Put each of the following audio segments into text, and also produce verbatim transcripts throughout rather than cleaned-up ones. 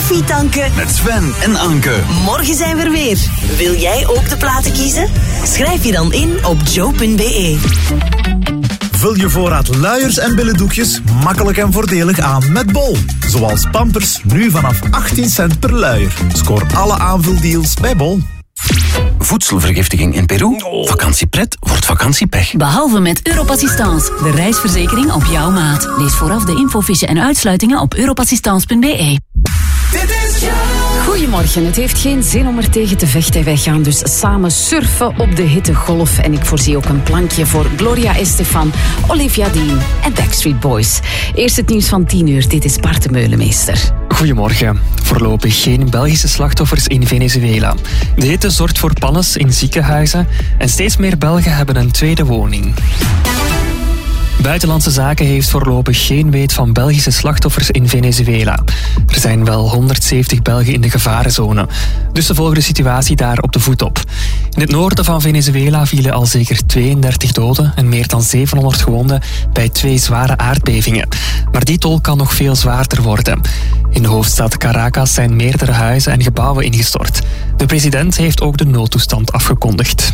koffie tanken met Sven en Anke. Morgen zijn we er weer. Wil jij ook de platen kiezen? Schrijf je dan in op joe punt b e. Vul je voorraad luiers en billendoekjes makkelijk en voordelig aan met Bol. Zoals Pampers, nu vanaf achttien cent per luier. Scoor alle aanvuldeals bij Bol. Voedselvergiftiging in Peru? Vakantiepret wordt vakantiepech. Behalve met Europassistance, de reisverzekering op jouw maat. Lees vooraf de infofiche en uitsluitingen op europassistance punt b e. Goedemorgen, het heeft geen zin om er tegen te vechten. Wij gaan dus samen surfen op de hittegolf. En ik voorzie ook een plankje voor Gloria Estefan, Olivia Dean en Backstreet Boys. Eerst het nieuws van tien uur, dit is Bart de Meulemeester. Goedemorgen. Voorlopig geen Belgische slachtoffers in Venezuela. De hitte zorgt voor pannes in ziekenhuizen en steeds meer Belgen hebben een tweede woning. Buitenlandse Zaken heeft voorlopig geen weet van Belgische slachtoffers in Venezuela. Er zijn wel honderdzeventig Belgen in de gevarenzone, dus ze volgen de situatie daar op de voet op. In het noorden van Venezuela vielen al zeker tweeëndertig doden en meer dan zevenhonderd gewonden bij twee zware aardbevingen. Maar die tol kan nog veel zwaarder worden. In de hoofdstad Caracas zijn meerdere huizen en gebouwen ingestort. De president heeft ook de noodtoestand afgekondigd.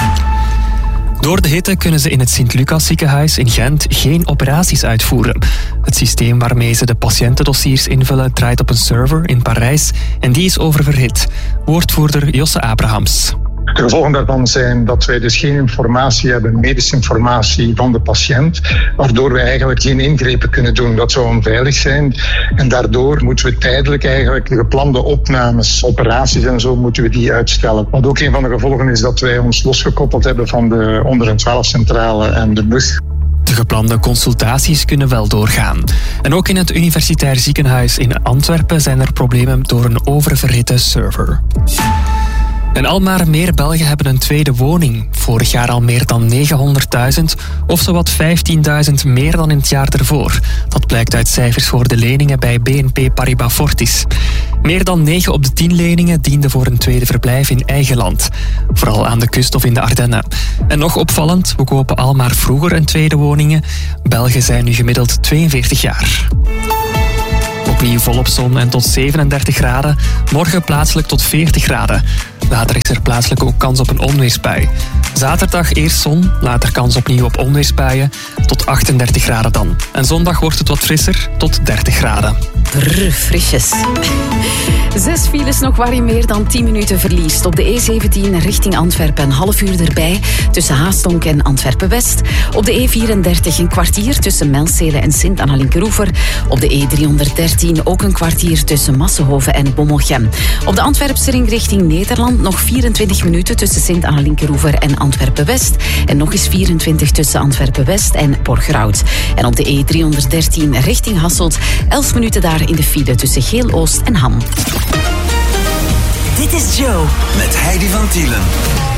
Door de hitte kunnen ze in het Sint-Lucas ziekenhuis in Gent geen operaties uitvoeren. Het systeem waarmee ze de patiëntendossiers invullen draait op een server in Parijs en die is oververhit. Woordvoerder Josse Abrahams. De gevolgen daarvan zijn dat wij dus geen informatie hebben, medische informatie van de patiënt, waardoor wij eigenlijk geen ingrepen kunnen doen. Dat zou onveilig zijn. En daardoor moeten we tijdelijk eigenlijk de geplande opnames, operaties en zo, moeten we die uitstellen. Wat ook een van de gevolgen is dat wij ons losgekoppeld hebben van de honderdtwaalf centrale en de bus. De geplande consultaties kunnen wel doorgaan. En ook in het Universitair Ziekenhuis in Antwerpen zijn er problemen door een oververhitte server. En al maar meer Belgen hebben een tweede woning. Vorig jaar al meer dan negenhonderdduizend, of zowat vijftienduizend meer dan in het jaar ervoor. Dat blijkt uit cijfers voor de leningen bij B N P Paribas Fortis. Meer dan negen op de tien leningen dienden voor een tweede verblijf in eigen land. Vooral aan de kust of in de Ardennen. En nog opvallend, we kopen al maar vroeger een tweede woningen. Belgen zijn nu gemiddeld tweeënveertig jaar. Opnieuw volop zon en tot zevenendertig graden. Morgen plaatselijk tot veertig graden. Later is er plaatselijk ook kans op een onweersbui. Zaterdag eerst zon, later kans opnieuw op onweersbuien. Tot achtendertig graden dan. En zondag wordt het wat frisser, tot dertig graden. Brr, frisjes. Zes files nog waar je meer dan tien minuten verliest. Op de E zeventien richting Antwerpen een half uur erbij tussen Haastonk en Antwerpen-West. Op de E vierendertig een kwartier tussen Melstelen en Sint-Anna-Linkeroever. Op de E driehonderddertien ook een kwartier tussen Massenhoven en Bommelgem. Op de Antwerpse ring richting Nederland nog vierentwintig minuten tussen Sint-Anna-Linkeroever en Antwerpen-West. En nog eens vierentwintig tussen Antwerpen-West en Borgerhout. En op de E driehonderddertien richting Hasselt elf minuten daar in de file tussen Geel-Oost en Ham. Dit is Joe. Met Heidi van Tielen.